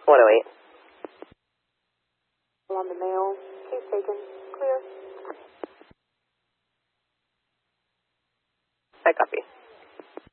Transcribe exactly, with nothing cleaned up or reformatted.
one oh eight. On the mail. Case taken. Clear.